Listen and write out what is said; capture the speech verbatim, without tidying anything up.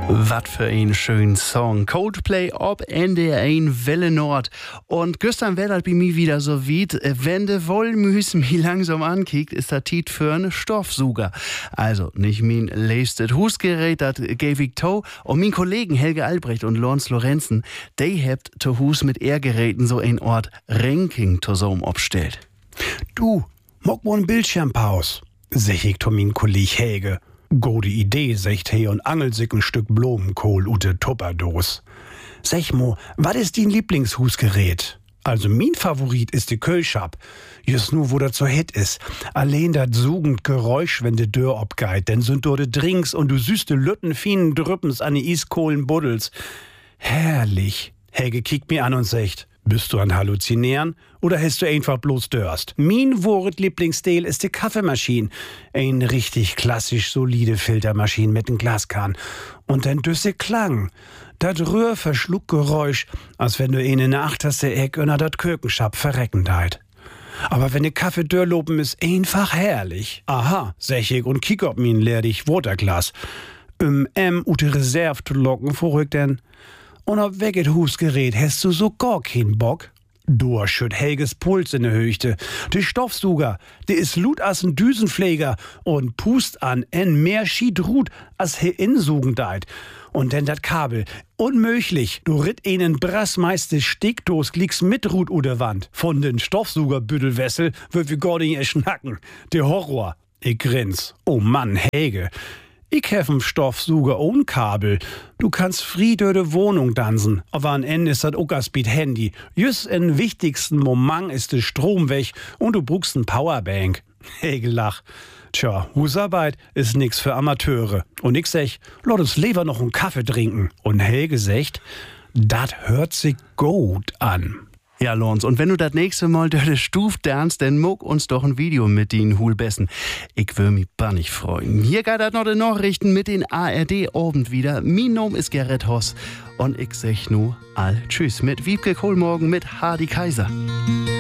Was für ein schöner Song. Coldplay ob N D R eins Welle Nord. Und gestern wäre das bei mir wieder so weit, wenn de Wollmüs mich langsam ankickt, ist das Tiet für einen Stoffsuger. Also nicht mein leistet Husgerät, das gebe ich to. Und mein Kollegen Helge Albrecht und Lorenz Lorenzen, die habt to Hus mit Ehrgeräten so ein Ort Ranking zusammen abstellt. Du, mock wo'n Bildschirmpaus, sag ich to min Kolleg Helge. Gute Idee, sagt he und angelt sich ein Stück Blumenkohl ute Tupperdos. Sag mo, was ist dein Lieblingshusgerät? Also mein Favorit ist die Kühlschab. Just nu, wo das so hit ist. Allein dat sugend Geräusch, wenn de Dörr obgeit, denn sind dort de Drinks und du süßte Lütten fienen Drüppens an die Iskohlen buddels. Herrlich. Helge kickt mir an und sagt, bist du an Halluzinieren oder hast du einfach bloß Dörst? Mein Wort Lieblingsstil ist die Kaffeemaschine. Ein richtig klassisch solide Filtermaschine mit nem Glaskahn. Und dann düsse Klang. Dat Rührverschluckgeräusch, als wenn du in eine achterste Eck unter dat Kökenschab verrecken deit. Aber wenn de Kaffee dörrlopen ist einfach herrlich. Aha, sech ich und kick ob min leerdig Waterglas. Um em ute Reserve zu locken, vorrück denn. Und ob weget Husgerät hast du so gar keinen Bock? Du schütt Helges Puls in der Höchte. De Stoffsuger, de is lut as n Düsenpfleger und pust an en mehr schied Rut as he insugen deit. Und denn dat Kabel, unmöglich, du ritt einen brassmeiste Steckdos glieks mit Rut oder Wand. Von den Stoffsugerbüttelwessel wird wir gar nicht schnacken. Der Horror. Ich grins. Oh Mann, Helge. Ich hef n Stoffsuger ohne Kabel. Du kannst frie durch de Wohnung dansen. Aber an Ende ist dat Uckerspeed Handy. Just in wichtigsten Moment ist de Strom weg und du brauchst n Powerbank. Helge lach. Tja, Husarbeit ist nix für Amateure. Und ich sag, lass uns lieber noch n Kaffee trinken. Und Helge sagt, dat hört sich gut an. Ja, Lorenz, und wenn du das nächste Mal durch die Stuf dernst, dann muck uns doch ein Video mit den Hulbessen. Ich will mich bannig freuen. Hier geht das noch die Nachrichten mit den A R D-Abend wieder. Mein Name ist Gerrit Hoss und ich sag nur all tschüss mit Wiebke Kohlmorgen mit Hardy Kaiser.